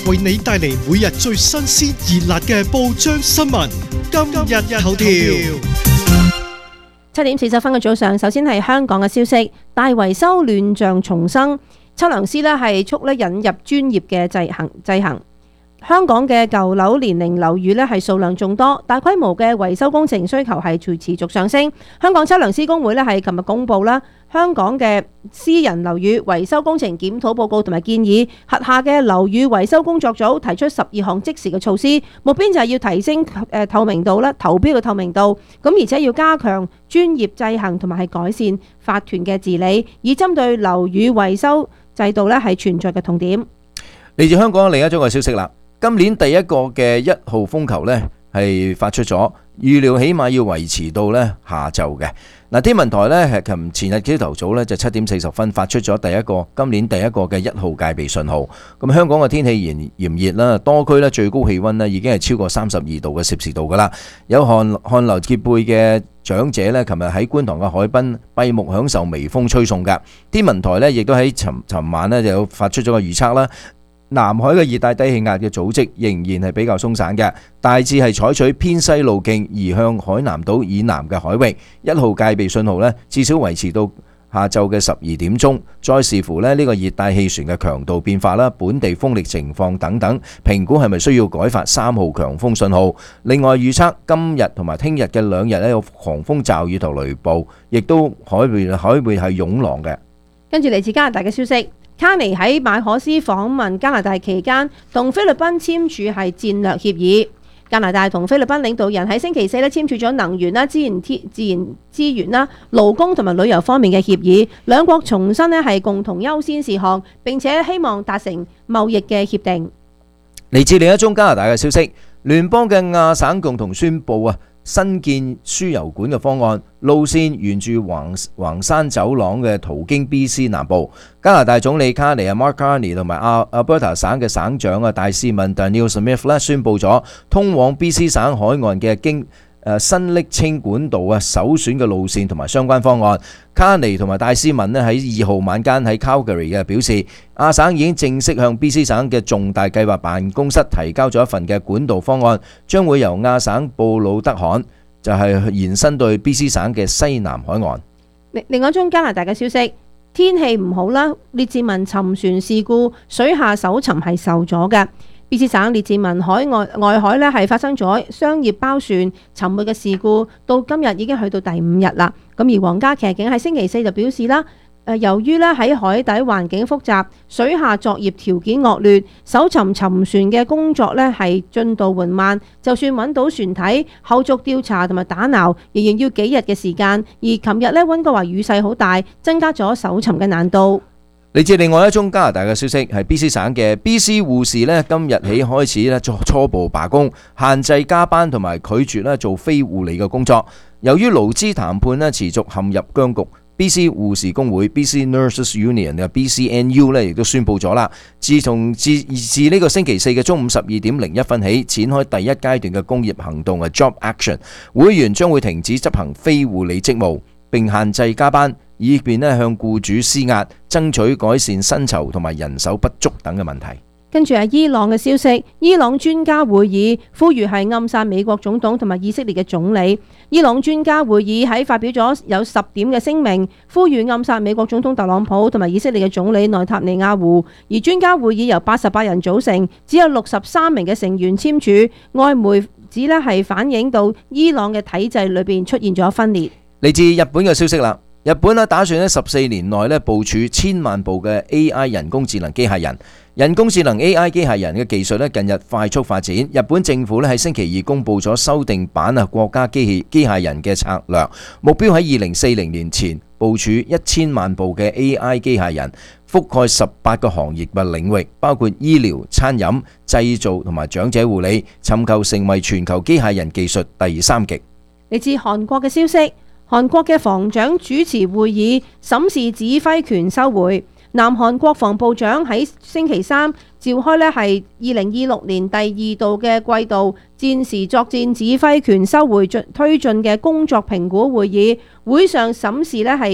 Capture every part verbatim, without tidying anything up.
為你帶嚟每日最新鮮熱辣嘅報章新聞。今日頭條， 七點四十分嘅早上，首先係香港嘅消息，大維修亂象重生，測量師呢係促咧引入專業嘅制衡制衡。香港嘅舊樓年齡樓宇咧係數量眾多，大規模嘅維修工程需求係持持續上升。香港測量師公會咧係琴日公布啦，香港嘅私人樓宇維修工程檢討報告同埋建議，轄下嘅樓宇維修工作組提出十二項即時嘅措施，目標就係要提升誒透明度啦，投標嘅透明度，咁而且要加強專業制衡同埋係改善法團嘅治理，以針對樓宇維修制度咧係存在嘅痛點。 嚟自香港另一宗嘅消息啦。今年第一個嘅一號風球呢係發出咗，預料起碼要維持到呢下晝嘅。嗱，天文台呢係琴前日朝頭早呢就七點四十分發出咗第一個今年第一個嘅一號戒備信號。咁香港嘅天氣炎炎熱啦，多區呢最高氣溫呢已經係超過三十二度嘅攝氏度噶啦。有汗汗流浹背嘅長者呢，琴日喺觀塘嘅海濱閉目享受微風吹送噶。天文台呢亦都喺尋尋晚呢就有發出咗個預測啦。南海嘅熱帶低氣壓嘅組織仍然係比較鬆散嘅，大致係採取偏西路徑移向海南島以南嘅海域。一號戒備信號呢，至少維持到下晝嘅十二點鐘，再視乎咧呢個熱帶氣旋嘅強度變化啦、本地風力情況等等，評估係咪需要改發三號強風信號。另外預測今日同埋聽日嘅兩日咧有狂風驟雨同雷暴，亦都海會海會係湧浪嘅。跟住嚟自加拿大嘅消息。卡尼喺馬可斯訪問加拿大期間，同菲律賓簽署係戰略協議。加拿大同菲律賓領導人喺星期四咧簽署咗能源啦、資源、自然資源啦、勞工同埋旅遊方面嘅協議。兩國重申咧係共同優先事項，並且希望達成貿易嘅協定。嚟自另一宗加拿大嘅消息，聯邦嘅亞省共同宣布啊，新建輸油管嘅方案，路線沿住橫橫山走廊嘅途經 B C 南部。加拿大總理卡尼啊 Mark Carney 同埋阿阿伯塔省嘅省長啊戴斯文 Daniel Smith 咧宣布咗通往 B C 省海岸嘅經誒新瀝青管道啊首選嘅路線同埋相關方案。卡尼同埋戴斯文咧喺二號晚間喺 Calgary 嘅表示，亞省已經正式向 B C 省嘅重大計劃辦公室提交咗一份嘅管道方案，將會由亞省布魯德罕就係延伸到 B C 省嘅西南海岸。另外一宗加拿大嘅消息，天氣唔好啦，列治文沉船事故水下搜尋係受阻嘅。B C 省列治文海外外海咧係發生咗商業包船沉沒嘅事故，到今日已經去到第五日啦。咁而皇家騎警喺星期四就表示啦，誒由於咧喺海底環境複雜，水下作業條件惡劣，搜尋沉船嘅工作咧係進度緩慢。就算揾到船體，後續調查同埋打撈仍然要幾日嘅時間。而琴日咧溫哥華雨勢好大，增加咗搜尋嘅難度。嚟自另外一宗加拿大嘅消息，係 B C 省嘅 B C 護士咧，今日起開始咧初初步罷工，限制加班同埋拒絕咧做非護理嘅工作。由於勞資談判咧持續陷入僵局，B C 護士工會 B C Nurses Union 嘅 B C N U 咧亦都宣布咗啦，自從自自呢個星期四嘅中午十二點零一分起，展開第一階段嘅工業行動嘅 Job Action， 會員將會停止執行非護理職務，並限制加班，以便咧向僱主施壓，爭取改善薪酬同埋人手不足等嘅問題。跟住係伊朗嘅消息，伊朗專家會議呼籲係暗殺美國總統同埋以色列嘅總理。伊朗專家會議喺發表咗有十點嘅聲明，呼籲暗殺美國總統特朗普同埋以色列嘅總理內塔尼亞胡。而專家會議由八十八人組成，只有六十三名嘅成員簽署。外媒指咧係反映到伊朗嘅體制裏邊出現咗分裂。嚟自日本嘅消息啦。日本咧打算喺十四年內咧部署千萬部嘅 A I 人工智能機械人。人工智能 A I 機械人嘅技術咧近日快速發展。日本政府咧喺星期二公布咗修訂版啊國家機器機械人嘅策略，目標喺二零四零年前部署一千萬部嘅 A I 機械人，覆蓋十八個行業嘅領域，包括醫療、餐飲、製造同埋長者護理，尋求成為全球機械人技術第三極。嚟自韓國嘅消息。韓國嘅防長主持會議審視指揮權收回。南韓國防部長喺星期三召開咧係二零二六年第二度嘅季度戰時作戰指揮權收回進推進嘅工作評估會議，會上審視咧係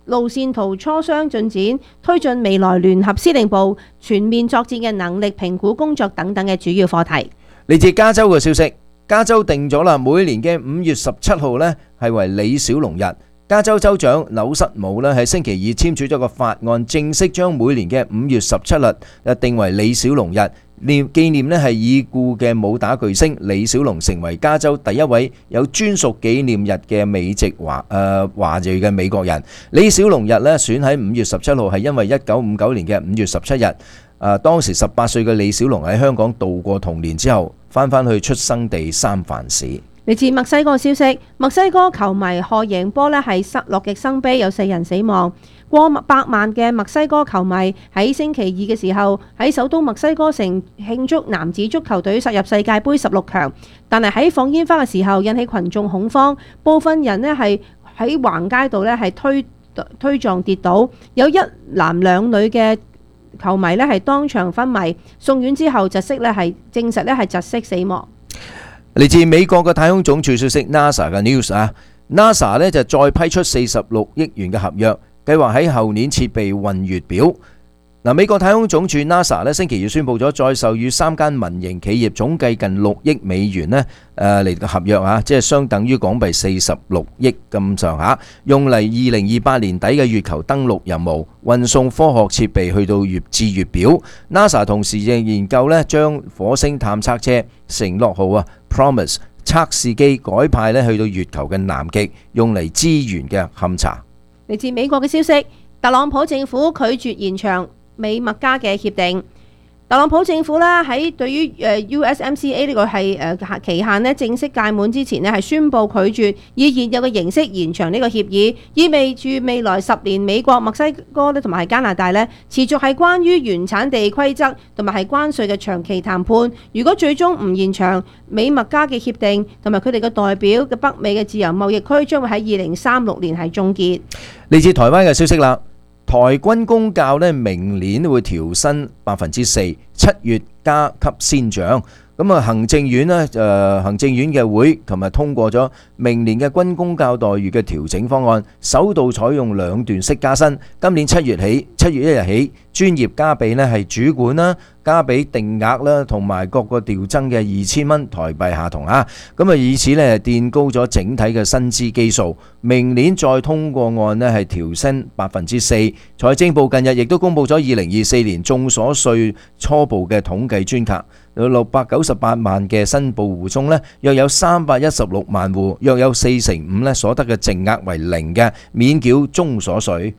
路線圖磋商進展，推進未來聯合司令部全面作戰嘅能力評估工作等等嘅主要課題。 嚟自加州嘅消息，加州定咗啦，每年嘅五月十七號呢係為李小龍日。加州州長紐瑟姆呢喺星期二簽署咗個法案，正式將每年嘅五月十七日定為李小龍日，念紀念呢係已故嘅武打巨星李小龍，成為加州第一位有專屬紀念日嘅美籍華誒華裔嘅美國人。李小龍日呢選喺五月十七號係因為一九五九年嘅五月十七日，誒當時十八歲嘅李小龍喺香港度過童年之後，翻返去出生地三藩市。 嚟自墨西哥消息，墨西哥球迷賀贏波呢係失落極生悲，有四人死亡。過百萬嘅墨西哥球迷喺星期二嘅時候喺首都墨西哥城慶祝男子足球隊殺入世界盃十六強，但係喺放煙花嘅時候引起群眾恐慌，部分人呢係喺橫街度呢係推推撞跌倒，有一男兩女嘅球迷呢係當場昏迷，送院之後窒息呢係證實呢係窒息死亡。 嚟自美國嘅太空總署消息 NASA 嘅 news 啊 ，NASA 呢就再批出四十六億元嘅合約，計劃喺後年設備運月表。嗱，美國太空總署 NASA 呢星期二宣布咗再授予三間民營企業總計近六億美元呢誒嚟嘅合約啊，即係相等於港幣四十六億咁上下，用嚟二零二八年底嘅月球登陸任務，運送科學設備去到月至月表。NASA 同時亦研究呢將火星探測車承諾號啊 Promise 測試機改派呢去到月球嘅南極，用嚟資源嘅勘察。 嚟自美國嘅消息，特朗普政府拒絕延長美墨加嘅協定。特朗普政府咧喺對於誒 U S M C A 呢個係誒期限咧正式屆滿之前咧係宣布拒絕以現有嘅形式延長呢個協議，意味住未來十年美國、墨西哥咧同埋係加拿大咧持續係關於原產地規則同埋係關稅嘅長期談判。如果最終唔延長美墨加嘅協定，同埋佢哋嘅代表嘅北美嘅自由貿易區將會喺二零三六年係終結。 嚟自台灣嘅消息啦。台軍公教咧，明年會調薪百分之四，七月加級先漲。咁啊，行政院咧，誒行政院嘅會琴日通過咗明年嘅軍公教待遇嘅調整方案，首度採用兩段式加薪。今年七月起，七月一日起，專業加俾咧係主管啦，加俾定額啦，同埋各個調增嘅二千蚊台幣下同啊。咁啊，以此咧墊高咗整體嘅薪資基數。明年再通過案咧係調升百分之四。財政部近日亦都公布咗二零二四年綜所稅初步嘅統計專格。有六百九十八萬嘅申報戶中呢，約有三百一十六萬戶，約有四成五呢所得嘅淨額為零嘅，免繳綜所稅。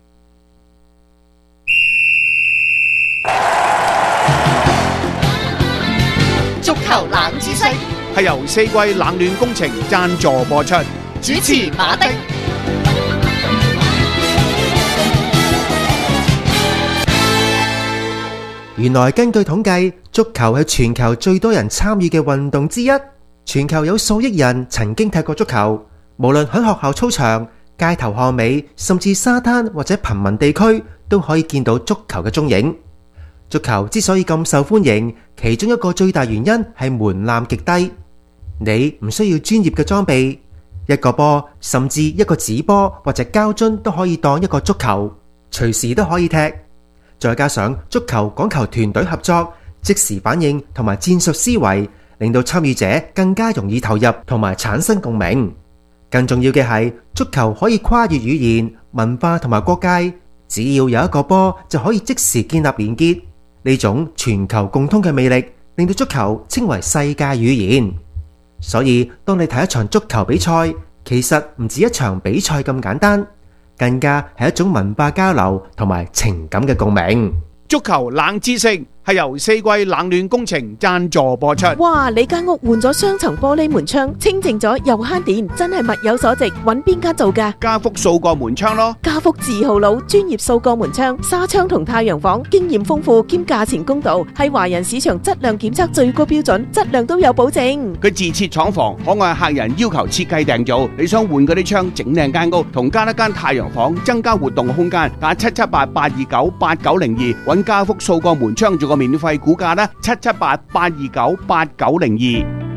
足球冷知識係由四季冷暖工程贊助播出，主持馬丁。 原來根據統計，足球係全球最多人參與嘅運動之一。全球有數億人曾經踢過足球，無論喺學校操場、街頭巷尾，甚至沙灘或者貧民地區，都可以見到足球嘅蹤影。足球之所以咁受歡迎，其中一個最大原因係門檻極低。你唔需要專業嘅裝備，一個波甚至一個紙波或者膠樽都可以當一個足球，隨時都可以踢。再加上足球講求團隊合作、即時反應同埋戰術思維，令到參與者更加容易投入同埋產生共鳴。更重要嘅係，足球可以跨越語言、文化同埋國界，只要有一個波就可以即時建立連結。呢種全球共通嘅魅力，令到足球稱為世界語言。所以，當你睇一場足球比賽，其實唔止一場比賽咁簡單。更加係一種文化交流同埋情感嘅共鳴。 足球冷知識係由四季冷暖工程贊助播出。 哇！你間屋換咗雙層玻璃門窗，清淨咗又慳電，真係物有所值。揾邊間做㗎？ 加福數個門窗咯。 加福字號佬，專業數個門窗、紗窗同太陽房，經驗豐富兼價錢公道，係華人市場質量檢測最高標準，質量都有保證。 佢自設廠房，可按客人要求設計訂造。你想換嗰啲窗，整靚間屋，同加一間太陽房，增加活動空間，打七七八八二九八九零二，揾加福數個門窗做個免費估價啦，七七八八二九八九零二。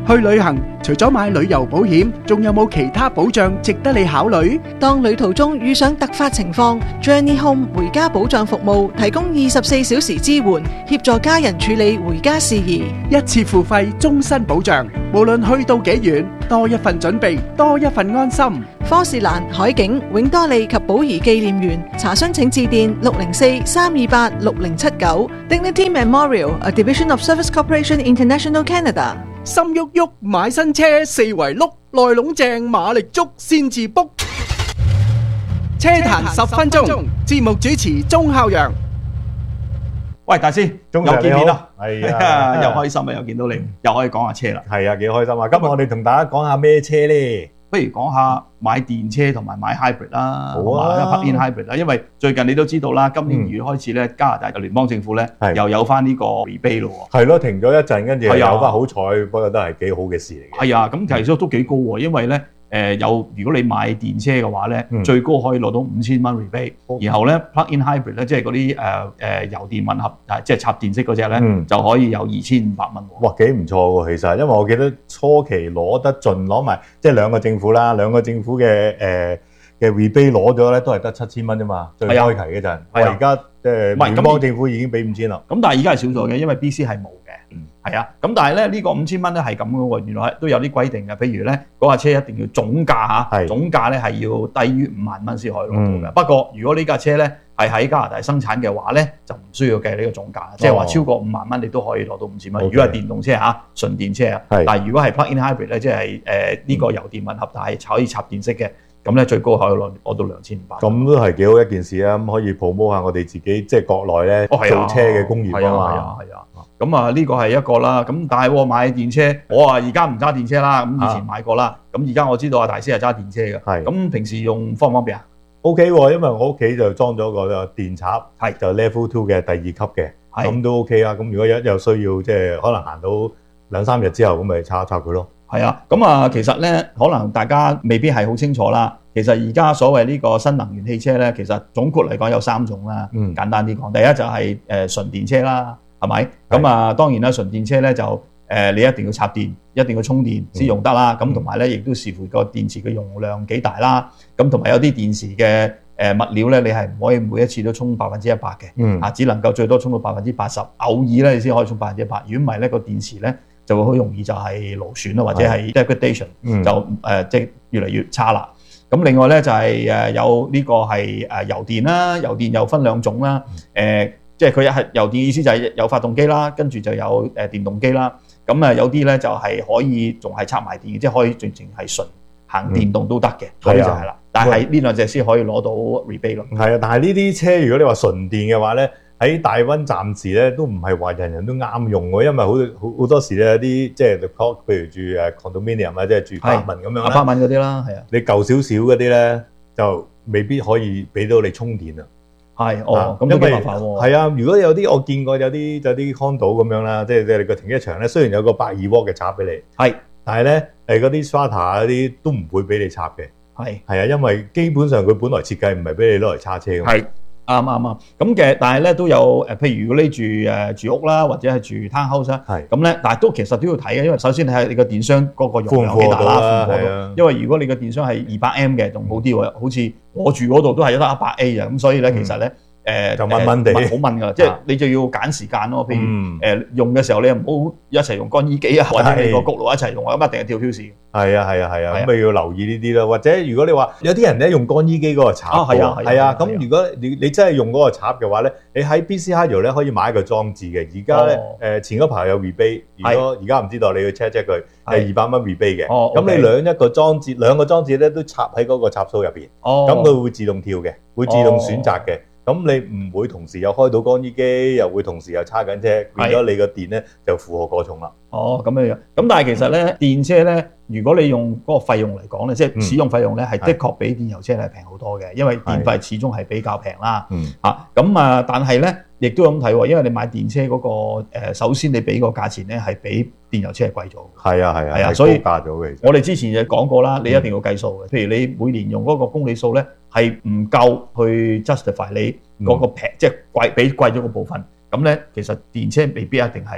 去旅行除咗買旅遊保險，仲有冇其他保障值得你考慮？ 當旅途中遇上突發情況 ，Journey Home 回家保障服務提供二十四小時支援，協助家人處理回家事宜。 一次付費，終身保障，無論去到幾遠，多一份準備，多一份安心。 科士蘭、海景、永多利及寶儀紀念園查詢請致電六零四三二八六零七九。Dignity Memorial，a division of Service Corporation International Canada。 心喐喐買新車，四圍碌，內籠正馬力足先至 book。車壇十分鐘，節目主持鐘孝陽。 喂，大師， 中又見面啦， 係啊， 又開心啊，又見到你，又可以講下車啦。 係啊，幾開心啊！今日我哋同大家講下咩車咧？ 不如講下買電車同埋買 hybrid 啦， 好啊 plug-in hybrid 啦，因為最近你都知道啦，今年二月開始咧，加拿大嘅聯邦政府咧係又有翻呢個 rebate 咯喎。 係咯，停咗一陣，跟住又係啊有翻好彩，不過都係幾好嘅事嚟嘅。 係啊，咁其實都幾高喎，因為咧誒有如果你買電車嘅話咧， 嗯最高可以攞到五千蚊 rebate，然後咧 plug-in hybrid 咧，即係嗰啲誒誒油電混合，即係插電式嗰只咧， 嗯就可以有二千五百蚊喎。 哇，幾唔錯喎！其實，因為我記得初期攞得盡，攞埋即係兩個政府啦，兩個政府嘅誒嘅 rebate 攞咗咧，都係得七千蚊啫嘛。最開期嗰陣，我係啊而家誒唔係咁聯邦政府已經俾五千啦。 咁但係而家係少咗嘅，因為 B C 係冇嘅，係啊。咁但係咧呢個五千蚊咧係咁嘅喎，原來都有啲規定嘅。譬如咧嗰架車一定要總價嚇， 係總價咧係要低於五萬蚊先可以攞到嘅。 嗯不過如果呢架車咧係喺加拿大生產嘅話咧，就唔需要計呢個總價，即係話超過五萬蚊你都可以攞到五千蚊。 OK 如果係電動車嚇，純電車啊， 係但係如果係 plug-in hybrid 咧，即係誒呢個油電混合，但係可以插電式嘅，咁咧最高可以攞攞到兩千五百。 咁都係幾好一件事啊！咁可以 promote 下我哋自己即係國內咧哦，係啊做車嘅工業啊係啊，係嘛。 啊，係啊。咁啊，呢個係一個啦。咁但係我買電車，我啊而家唔揸電車啦。咁以前買過啦。咁而家我知道阿大師係揸電車嘅。 係咁平時用方唔方便啊？ O K 喎，因為我屋企就裝咗個電插， 係就 Level Two 嘅第二級嘅， 係咁都 O K 啦。咁如果有有需要，即係可能行到兩三日之後，咁咪插一插佢咯。 係啊。咁啊，其實咧，可能大家未必係好清楚啦。其實而家所謂呢個新能源汽車咧，其實總括嚟講有三種啦。 嗯簡單啲講，第一就係誒純電車啦，係咪？咁啊，當然啦，純電車咧就誒、呃、你一定要插電，一定要充電先用得啦。咁同埋咧，亦都視乎個電池嘅容量幾大啦。咁同埋有啲電池嘅誒物料咧，你係唔可以每一次都充百分之一百嘅。 嗯啊，只能夠最多充到百分之八十，偶爾咧你先可以充百分之一百。如果唔係咧，個電池咧就會好容易就係勞損啦，或者係 degradation， 嗯就誒、呃、即係越嚟越差啦。咁另外咧就係、誒、有呢個係誒油電啦，油電又分兩種啦。誒、即係佢係油電意思就係有發動機啦，跟住就有誒電動機啦。咁啊有啲咧就係可以仲係插埋電嘅，即係可以淨淨係純行電動都得嘅，嗰啲、就係啦。但係呢兩隻先可以攞到 rebate 咯。 係啊，但係呢啲車如果你話純電嘅話咧，喺大溫暫時咧都唔係話人人都啱用喎，因為好好好多時咧有啲即係譬如住誒 condominium 啊，即係住百民咁樣啦， 阿巴文嗰啲啦，係啊， 你舊少少嗰啲咧就未必可以俾到你充電啊。 係哦，咁都幾因為麻煩喎。 係啊，如果有啲我見過有啲有啲 condo 咁樣啦，即係即係你個停車場咧，雖然有個百二瓦嘅插俾你， 係但係咧誒嗰啲 strata 嗰啲都唔會俾你插嘅。 係係啊，因為基本上佢本來設計唔係俾你攞嚟叉車嘅。 係啱啱啱。咁嘅，但係咧都有誒，譬如如果你住誒住屋啦，或者係住 townhouse 啦， 係咁咧，但係都其實都要睇嘅，因為首先睇下你個電箱嗰個容量幾大負唔負荷到啦啦，負唔負荷到係啊因為如果你個電箱係二百 M 嘅，仲好啲喎。好似我住嗰度都係得一百 A 啊，咁所以咧其實咧誒就蚊蚊地誒好問㗎，即係啊你就要揀時間咯。譬如嗯誒用嘅時候，你又唔好一齊用乾衣機啊，或者你個係焗爐一齊用啊，咁一定係跳 fuse。 係啊係啊係啊， 係啊咁咪要留意呢啲咯。或者如果你話有啲人咧用乾衣機嗰個插啊係啊係啊喎係啊， 係啊咁如果你你真係用嗰個插嘅話咧，你喺 B C Hydro 咧可以買一個裝置嘅。而家咧哦誒前嗰排有 rebate，如果而家唔知道你要 check check 佢係係二百蚊 rebate 嘅。 哦咁 OK 你兩一個裝置兩個裝置咧都插喺嗰個插數入邊， 哦， 咁佢會自動跳嘅，會自動選擇嘅。咁你唔會同時又開到乾衣機，又會同時又叉緊車，變咗你個電咧就負荷過重啦。 哦，咁樣樣。咁但係其實咧，電車咧，如果你用嗰個費用嚟講咧，即係使用費用咧，係的確比電油車係平好多嘅，因為電費始終係比較平啦。 嗯啊，咁啊，但係咧，亦都咁睇喎，因為你買電車嗰個誒，首先你俾個價錢咧係比電油車係貴咗。 係啊係啊，係係啊所以高價咗嘅。 我哋之前就講過啦，你一定要計數嘅。譬如你每年用嗰個公里數咧，係唔夠去 justify 你嗰個平，即係貴比貴咗個部分。咁咧，其實電車未必一定係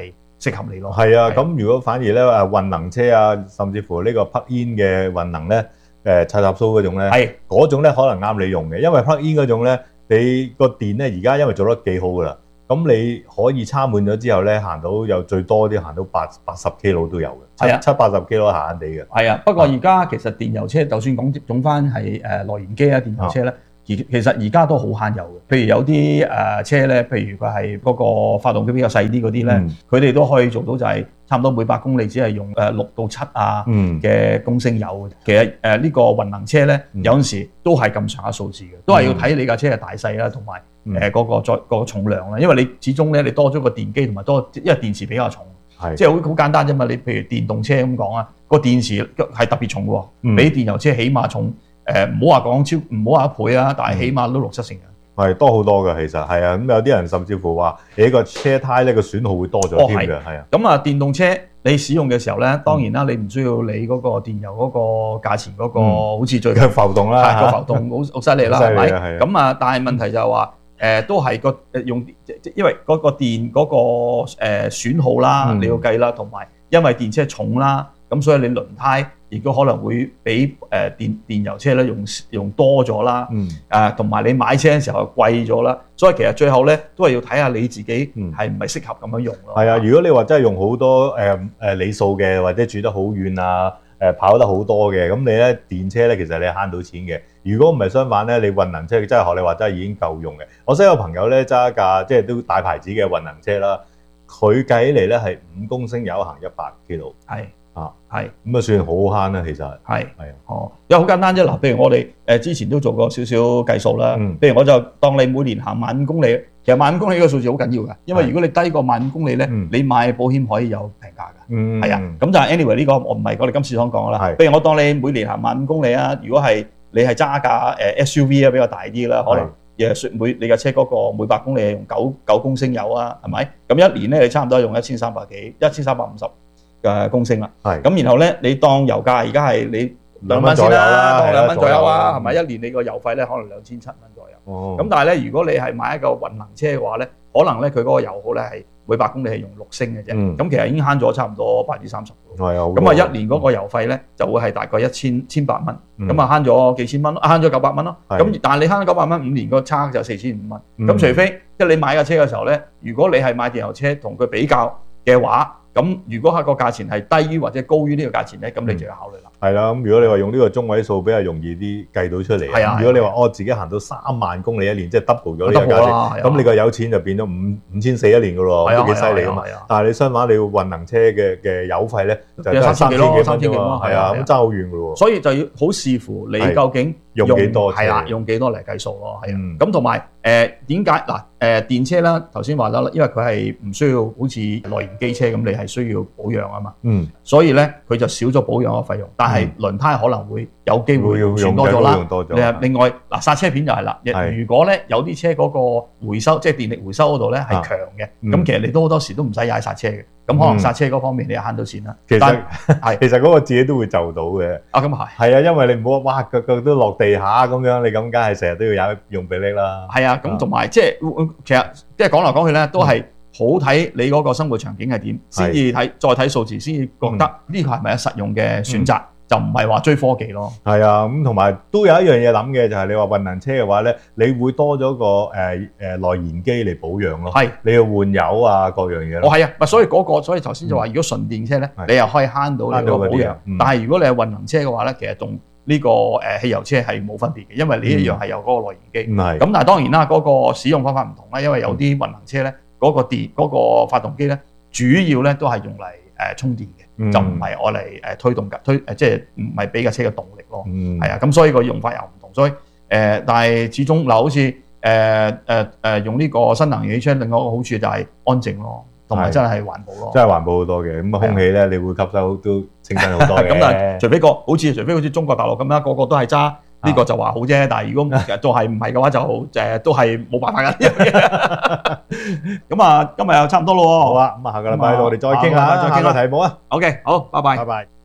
適合你咯。 係啊，咁如果反而咧誒混能車啊，甚至乎呢個 plug-in 嘅混能咧，誒插插蘇嗰種咧， 係嗰種咧可能啱你用嘅，因為 plug-in 嗰種咧，你個電咧而家因為做得幾好噶啦，咁你可以插滿咗之後咧，行到有最多啲行到八八十 kilo 都有嘅， 係啊七七八十 kilo 閒閒地嘅。 係啊，不過而家其實電油車，就算講總翻係誒內燃機啊，電油車咧，而其實而家都好慳油嘅。譬如有啲誒、呃、車咧，譬如佢係嗰個發動機比較細啲嗰啲咧，佢哋、嗯、都可以做到就係差唔多每百公里只係用誒六到七啊嘅公升油嘅。其實誒呢、呃這個混能車咧，有陣時都係咁上下數字嘅，都係要睇你架車嘅大細啦，同埋誒嗰個再、嗰個重量啦。因為你始終咧，你多咗個電機同埋多，因為電池比較重。即係好好簡單啫嘛！你譬如電動車咁講啊，個電池係特別重喎，嗯、比電油車起碼重誒，唔好話講超，唔好話一倍啊，但係起碼都六七成嘅。係多好多嘅，其實係啊。咁有啲人甚至乎話，你個車胎咧個損耗會多咗添嘅，係啊。 咁啊，電動車你使用嘅時候咧，當然啦，你唔需要理嗰個電油嗰個價錢嗰、嗰個，嗯、好似最浮動啦， 個浮動好好犀利啦，係咪？咁啊，但係問題就係話。誒、呃、都係個誒用，因為嗰個電嗰、嗰個誒、呃、損耗啦，嗯、你要計啦，同埋因為電車重啦，咁所以你輪胎亦都可能會比誒、呃、電電油車咧用用多咗啦，誒同埋你買車嘅時候貴咗啦，所以其實最後咧都係要睇下你自己係唔係適合咁樣用咯。 係、嗯、啊，如果你話真係用好多誒誒里數嘅，或者住得好遠啊。誒跑得好多嘅，咁你咧電車咧其實你慳到錢嘅。如果唔係相反咧，你混能車真係學你話真係已經夠用嘅。我識有朋友咧揸架即係都大牌子嘅混能車啦，佢計起嚟咧係五公升油行一百 kilo。係啊，係咁啊算好慳啦，其實係係啊，哦，因為好簡單啫。嗱，譬如我哋誒之前都做過少少計數啦。嗯，譬如我就當你每年行萬五公里。其實萬五公里呢個數字好緊要㗎，因為如果你低過萬五公里咧，嗯、你買保險可以有平價㗎，係、嗯、啊。咁就係 anyway 呢個我唔係我哋今次想講啦。譬如我當你每年行萬五公里啊，如果係你係揸架誒 S U V 啊比較大啲啦，可能誒每你架車嗰個每百公里係用九九公升油啊，係咪？咁一年咧你差唔多用一千三百幾一千三百五十嘅公升啦。係咁然後咧你當油價而家係你兩蚊先啦，當兩蚊左右啊，係咪？一年你個油費咧可能兩千七蚊左右。哦。咁但係咧，如果你係買一個混能車嘅話咧，可能咧佢嗰個油耗咧係每百公里係用六升嘅啫。嗯。咁其實已經慳咗差唔多百分之三十。係啊。咁啊，一年嗰個油費咧就會係大概一千千八蚊。咁啊慳咗幾千蚊咯，慳咗九百蚊咯。係。咁但係你慳咗九百蚊，五年個差就四千五蚊。咁除非即係你買架車嘅時候咧，如果你係買電油車同佢比較嘅話，咁如果係個價錢係低於或者高於呢個價錢咧，咁你就要考慮啦。係啦，咁如果你話用呢個中位數比較容易啲計到出嚟。係啊。如果你話我自己行到三萬公里一年，即係 double 咗呢個價錢，咁你個有錢就變咗五五千四一年噶咯，都幾犀利啊嘛。但係你相反你要混能車嘅嘅油費咧，就係三千幾咯，三千幾咯，係啊，咁爭好遠噶喎。所以就要好視乎你究竟用幾多，係啦，用幾多嚟計數咯，係啊。咁同埋誒點解嗱誒電車啦？頭先話咗啦，因為佢係唔需要好似內燃機車咁，你係需要保養啊嘛。嗯。所以咧，佢就少咗保養嘅費用，但係輪胎可能會有機會用多咗啦。你係另外嗱剎車片就係啦。如果咧有啲車嗰個回收，即係電力回收嗰度咧係強嘅，咁其實你都好多時都唔使踩剎車嘅。咁可能剎車嗰方面你又慳到錢啦。其實係其實嗰個自己都會就到嘅。啊，咁係。係啊，因為你唔好哇腳腳都落地下咁樣，你咁梗係成日都要有用臂力啦。係啊，咁同埋即係其實即係講嚟講去咧，都係好睇你嗰個生活場景係點，先至睇再睇數字，先至覺得呢個係咪實用嘅選擇。就唔係話追科技咯，係啊，咁同埋都有一樣嘢諗嘅，就係你話混能車嘅話咧，你會多咗個誒誒內燃機嚟保養咯，係你要換油啊各樣嘢。哦係啊，咪所以嗰個，所以頭先就話，如果純電車咧，你又可以慳到呢個保養，但係如果你係混能車嘅話咧，其實同呢個誒汽油車係冇分別嘅，因為你一樣係有嗰個內燃機。係咁，但係當然啦，嗰個使用方法唔同啦，因為有啲混能車咧，嗰個電嗰個發動機咧，主要咧都係用嚟誒充電嘅。就唔係我嚟誒推動嘅推誒，即係唔係俾架車嘅動力咯。嗯，係啊，咁所以個用法又唔同，所以誒、呃，但係始終嗱，好似誒誒誒用呢個新能源汽車，另外一個好處就係安靜咯，同埋真係環保咯。真係環保好多嘅，咁啊空氣咧，你會吸收都清新好多嘅。咁但係除非個好似除非好似中國大陸咁啦，個個都係揸。呢個就話好啫，但係如果都係唔係嘅話，就誒都係冇辦法㗎呢樣嘢。咁啊，今日又差唔多咯喎。好啊，咁啊，下個禮拜我哋再傾下，再傾個題目啊。OK，好，拜拜。拜拜。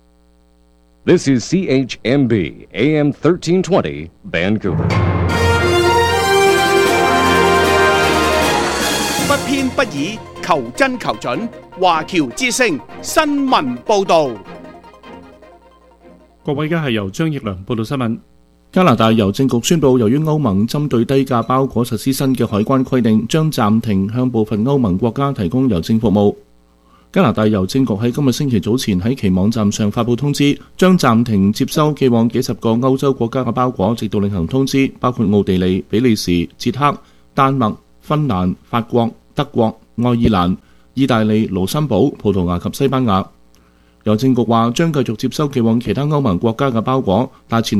This is C H M B A M thirteen twenty Vancouver。 不偏不倚， 求真求準。華僑之聲新聞報導。 各位，而家係由張奕良報道新聞。加拿大郵政局宣布，由於歐盟針對低價包裹實施新嘅海關規定，將暫停向部分歐盟國家提供郵政服務。加拿大郵政局喺今日星期早前喺其網站上發布通知，將暫停接收寄往幾十個歐洲國家嘅包裹，直到另行通知，包括奧地利、比利時、捷克、丹麥、芬蘭、法國、德國、愛爾蘭、意大利、盧森堡、葡萄牙及西班牙。郵政局話將繼續接收寄往其他歐盟國家嘅包裹，但前